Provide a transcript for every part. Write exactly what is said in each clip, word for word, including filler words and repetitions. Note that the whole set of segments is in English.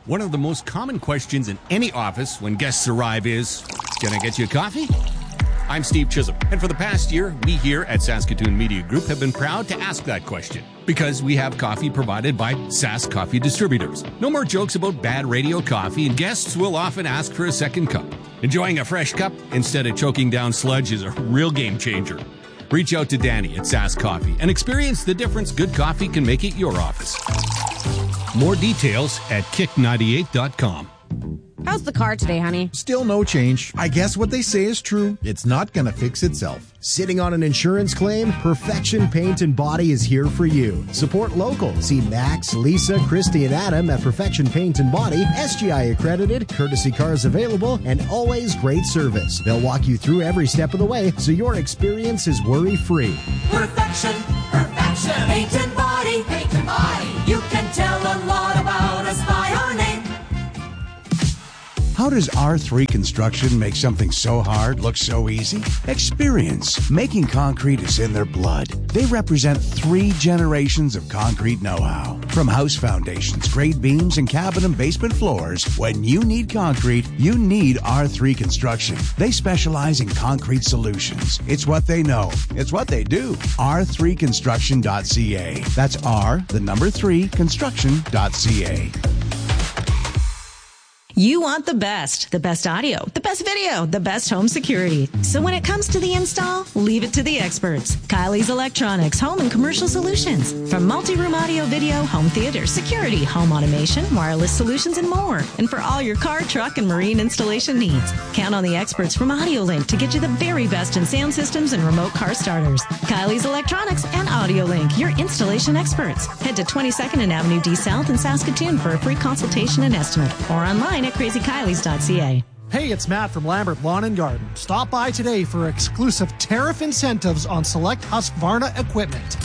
One of the most common questions in any office when guests arrive is, can I get you a coffee? I'm Steve Chisholm, and for the past year, we here at Saskatoon Media Group have been proud to ask that question because we have coffee provided by Sask Coffee Distributors. No more jokes about bad radio coffee, and guests will often ask for a second cup. Enjoying a fresh cup instead of choking down sludge is a real game changer. Reach out to Danny at Sask Coffee and experience the difference good coffee can make at your office. More details at kick ninety-eight dot com. How's the car today, honey? Still no change. I guess what they say is true. It's not going to fix itself. Sitting on an insurance claim? Perfection Paint and Body is here for you. Support local. See Max, Lisa, Christy, and Adam at Perfection Paint and Body, S G I accredited, courtesy cars available, and always great service. They'll walk you through every step of the way so your experience is worry-free. Perfection, perfection, paint and body, paint and body. You can tell a lot about us by our name. How does R three Construction make something so hard look so easy? Experience. Making concrete is in their blood. They represent three generations of concrete know-how. From house foundations, grade beams, and cabin and basement floors, when you need concrete, you need R three Construction. They specialize in concrete solutions. It's what they know. It's what they do. R three construction dot c a. That's R, the number three, construction dot c a. You want the best, the best audio, the best video, the best home security. So when it comes to the install, leave it to the experts. Kylie's Electronics Home and Commercial Solutions. From multi-room audio, video, home theater, security, home automation, wireless solutions, and more. And for all your car, truck, and marine installation needs. Count on the experts from AudioLink to get you the very best in sound systems and remote car starters. Kylie's Electronics and AudioLink, your installation experts. Head to twenty-second and Avenue D South in Saskatoon for a free consultation and estimate. Or online at crazy kylies dot c a. Hey, it's Matt from Lambert Lawn and Garden. Stop by today for exclusive tariff incentives on select Husqvarna equipment.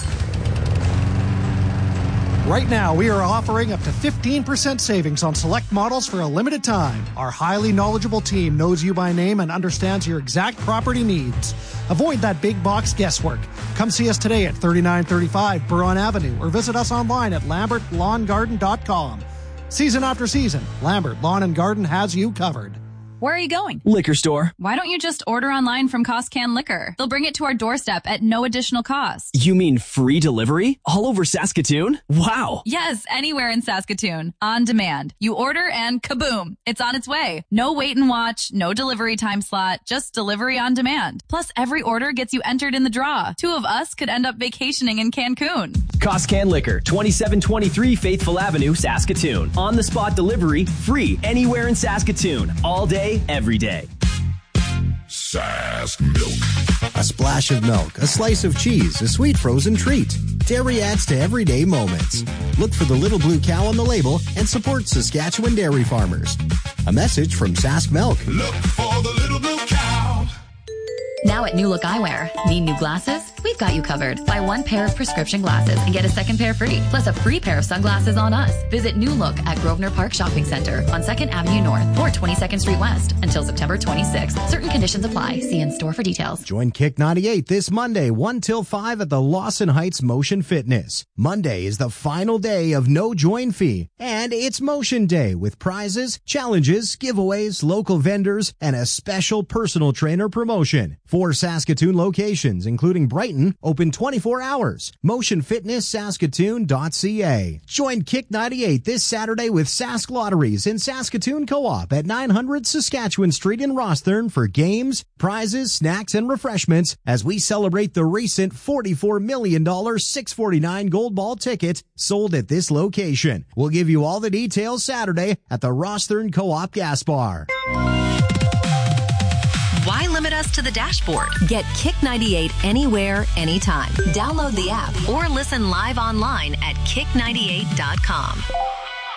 Right now, we are offering up to fifteen percent savings on select models for a limited time. Our highly knowledgeable team knows you by name and understands your exact property needs. Avoid that big box guesswork. Come see us today at thirty-nine thirty-five Buron Avenue or visit us online at lambert lawn garden dot com. Season after season, Lambert Lawn and Garden has you covered. Where are you going? Liquor store. Why don't you just order online from Costcan Liquor? They'll bring it to our doorstep at no additional cost. You mean free delivery? All over Saskatoon? Wow. Yes, anywhere in Saskatoon. On demand. You order and kaboom, it's on its way. No wait and watch, no delivery time slot, just delivery on demand. Plus, every order gets you entered in the draw. Two of us could end up vacationing in Cancun. Costcan Liquor, twenty-seven twenty-three Faithful Avenue, Saskatoon. On-the-spot delivery, free anywhere in Saskatoon. All day, every day. Sask Milk. A splash of milk, a slice of cheese, a sweet frozen treat. Dairy adds to everyday moments. Look for the little blue cow on the label and support Saskatchewan dairy farmers. A message from Sask Milk. Look for the little blue cow. Now at New Look Eyewear. Need new glasses? We've got you covered. Buy one pair of prescription glasses and get a second pair free, plus a free pair of sunglasses on us. Visit New Look at Grosvenor Park Shopping Center on second Avenue North or twenty-second Street West until September twenty-sixth. Certain conditions apply. See in store for details. Join Kick ninety-eight this Monday, one till five at the Lawson Heights Motion Fitness. Monday is the final day of no join fee, and it's Motion Day with prizes, challenges, giveaways, local vendors, and a special personal trainer promotion. Four Saskatoon locations, including Brighton, open twenty-four hours. motion fitness saskatoon dot c a. Join Kick ninety-eight this Saturday with Sask Lotteries in Saskatoon Co-op at nine hundred Saskatchewan Street in Rosthern for games, prizes, snacks, and refreshments as we celebrate the recent forty-four million dollars six forty-nine Gold Ball ticket sold at this location. We'll give you all the details Saturday at the Rosthern Co-op Gas Bar. Why limit us to the dashboard? Get Kick ninety-eight anywhere, anytime. Download the app or listen live online at kick ninety-eight dot com.